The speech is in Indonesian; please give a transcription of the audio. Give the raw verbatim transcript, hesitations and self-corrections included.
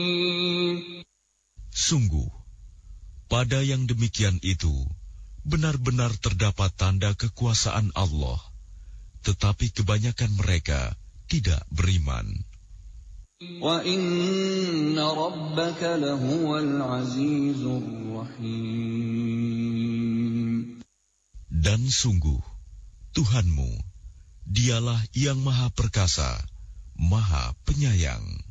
Sungguh, pada yang demikian itu, benar-benar terdapat tanda kekuasaan Allah, tetapi kebanyakan mereka tidak beriman. Wa inna rabbaka lahuwal azizur rahim. Dan sungguh, Tuhanmu, dialah yang maha perkasa, maha penyayang.